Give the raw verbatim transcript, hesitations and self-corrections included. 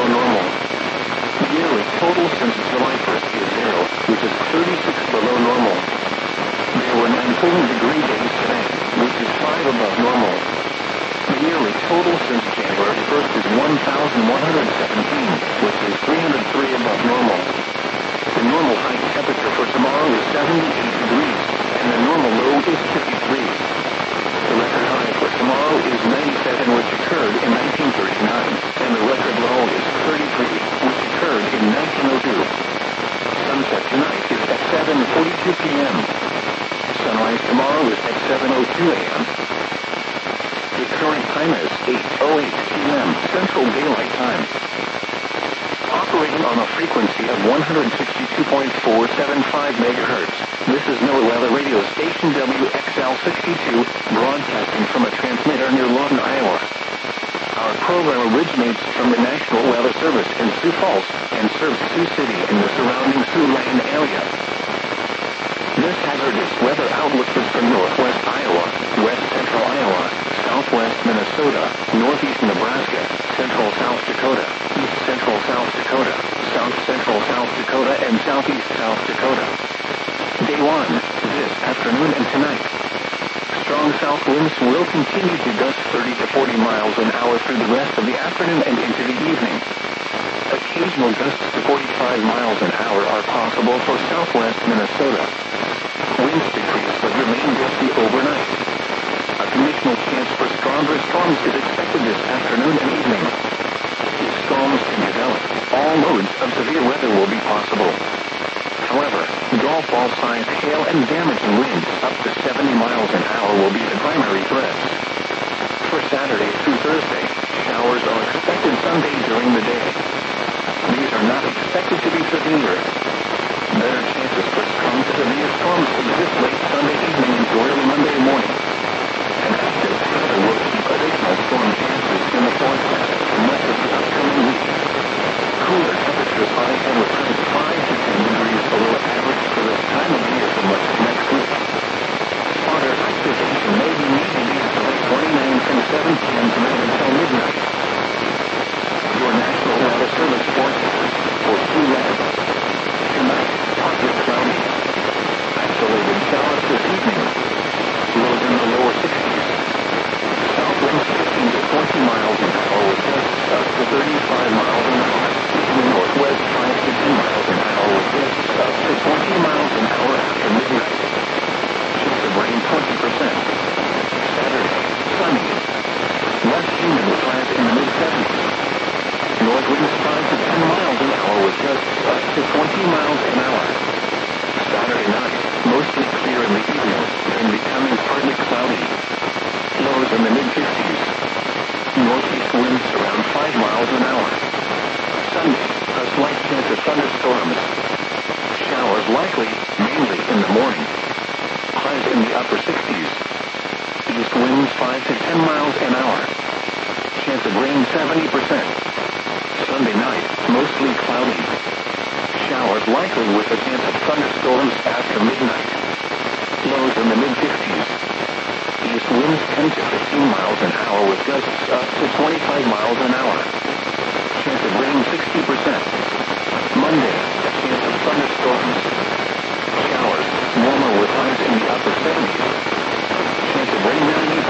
below normal. The yearly total since July first is zero, which is thirty-six below normal. There were nine cooling degree days today, which is five above normal. The yearly total since January first is one thousand one hundred seventeen, which is three hundred three above normal. The normal high temperature for tomorrow is seventy-eight degrees, and the normal low is fifty-three. The record high for tomorrow is ninety-seven, which occurred in nineteen thirty-nine, and the record low is thirty-three, which occurred in nineteen oh two. Sunset tonight is at seven forty-two p m Sunrise tomorrow is at seven oh two a m The current time is eight oh eight p m Central Daylight Time. Operating on a frequency of one hundred sixty-two point four seven five megahertz. This is NOAA Weather Radio Station W X L sixty-two, broadcasting from a transmitter near Lawton, Iowa. Our program originates from the National Weather Service in Sioux Falls and serves Sioux City and the surrounding Siouxland area. This hazardous weather outlook is for northwest Iowa, west central Iowa, southwest Minnesota, northeast Nebraska, central South Dakota, east central South Dakota, south central South Dakota, and southeast South Dakota. Day one, this afternoon and tonight. Strong south winds will continue to gust thirty to forty miles an hour through the rest of the afternoon and into the evening. Occasional gusts to forty-five miles an hour are possible for southwest Minnesota. Winds decrease but remain gusty overnight. A conditional chance for stronger storms is expected this afternoon and evening. If storms can develop, all modes of severe weather will be possible. However, golf ball-sized hail and damaging winds up to seventy miles an hour will be the primary threats. For Saturday through Thursday, showers are expected Sunday during the day. These are not expected to be severe. Better chances for strong to severe storms exist late Sunday evening into early Monday morning. An active pattern will keep additional storm chances in the forecast for much of the upcoming week. Cooler temperatures on average return five to ten degrees below average for this time of year for much of next week. Spotter activation may be needed east of twenty-nine from seven p m tonight until midnight. Your National Weather Service forecast for Siouxland. Tonight, partly cloudy. Isolated showers this evening. Lows in the lower sixties. South winds fifteen to twenty miles an hour with gusts up to thirty-five miles an hour. Northwest five to ten miles an hour with gusts up to twenty miles an hour after midnight. Chance of rain twenty percent. Saturday, sunny. Less humid with highs in the mid seventies. North winds five to ten miles an hour with gusts up to twenty miles an hour. Saturday night, mostly clear in the evening, then becoming partly cloudy. Lows in the mid fifties. Northeast winds around five miles an hour. Sunday, a slight chance of thunderstorms. Showers likely, mainly in the morning. Highs in the upper sixties. East winds five to ten miles an hour. Chance of rain seventy percent. Sunday night, mostly cloudy. Showers likely with a chance of thunderstorms after midnight. Lows in the mid fifties. East winds ten to fifteen miles an hour with gusts up to twenty-five miles an hour. Chance of rain sixty percent. Monday, a chance of thunderstorms. Showers, warmer with highs in the upper seventies. Chance of rain ninety